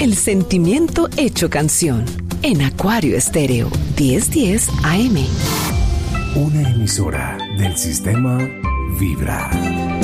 el sentimiento hecho canción. En Acuario Estéreo, 1010 AM. Una emisora del sistema Vibra.